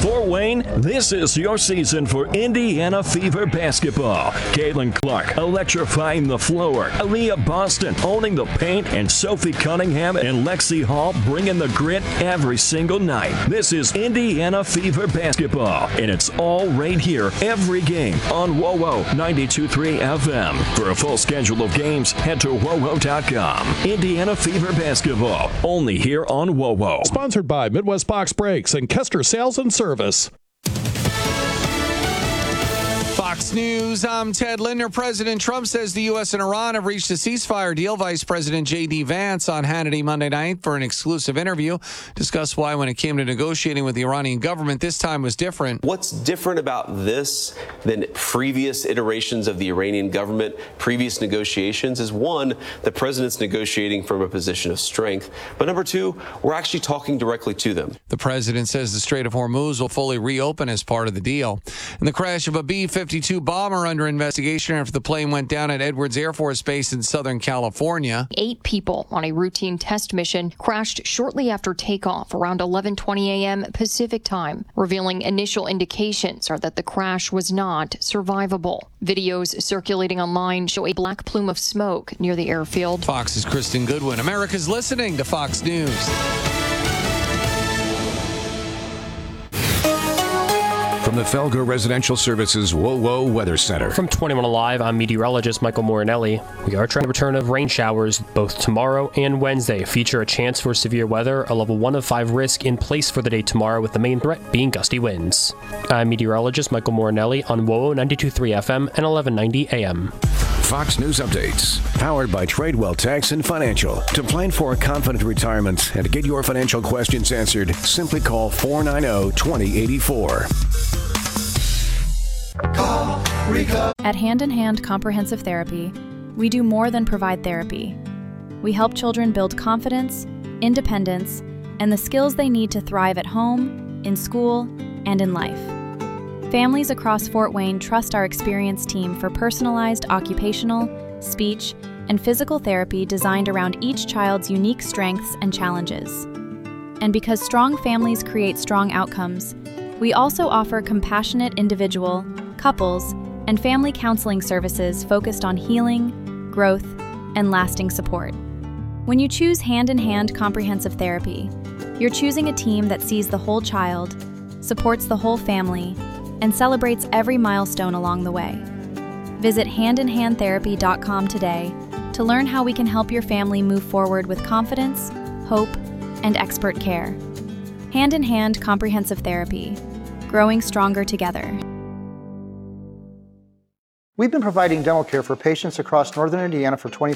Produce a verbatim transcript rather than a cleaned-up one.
Fort Wayne, this is your season for Indiana Fever basketball. Caitlin Clark electrifying the floor. Aaliyah Boston owning the paint. And Sophie Cunningham and Lexi Hall bringing the grit every single night. This is Indiana Fever basketball. And it's all right here every game on WOWO ninety-two point three F M. For a full schedule of games, head to W O W O dot com. Indiana Fever basketball. Only here on WOWO. Sponsored by Midwest Box Brakes and Kester Sales and Service. Fox News, I'm Ted Linder. President Trump says the U S and Iran have reached a ceasefire deal. Vice President J D. Vance on Hannity Monday night for an exclusive interview discussed why when it came to negotiating with the Iranian government, this time was different. What's different about this than previous iterations of the Iranian government, previous negotiations, is one, the president's negotiating from a position of strength, but number two, we're actually talking directly to them. The president says the Strait of Hormuz will fully reopen as part of the deal. In the crash of a B fifty-two bomber under investigation after the plane went down at Edwards Air Force Base in Southern California. Eight people on a routine test mission crashed shortly after takeoff around eleven twenty a.m. Pacific time, revealing initial indications are that the crash was not survivable. Videos circulating online show a black plume of smoke near the airfield. Fox's Kristen Goodwin. America's listening to Fox News. From the Felger Residential Services WOWO Weather Center. From twenty-one Alive, I'm meteorologist Michael Morinelli. We are trying to return of rain showers both tomorrow and Wednesday. Feature a chance for severe weather, a level one of five risk in place for the day tomorrow, with the main threat being gusty winds. I'm meteorologist Michael Morinelli on WOWO ninety-two point three F M and eleven ninety A M. Fox News Updates, powered by Tradewell Tax and Financial. To plan for a confident retirement and to get your financial questions answered, simply call four nine zero, two zero eight four. At Hand in Hand Comprehensive Therapy, we do more than provide therapy. We help children build confidence, independence, and the skills they need to thrive at home, in school, and in life. Families across Fort Wayne trust our experienced team for personalized occupational, speech, and physical therapy designed around each child's unique strengths and challenges. And because strong families create strong outcomes, we also offer compassionate individual, couples, and family counseling services focused on healing, growth, and lasting support. When you choose Hand in Hand Comprehensive Therapy, you're choosing a team that sees the whole child, supports the whole family, and celebrates every milestone along the way. Visit hand in hand therapy dot com today to learn how we can help your family move forward with confidence, hope, and expert care. Hand in Hand Comprehensive Therapy, growing stronger together. We've been providing dental care for patients across northern Indiana for twenty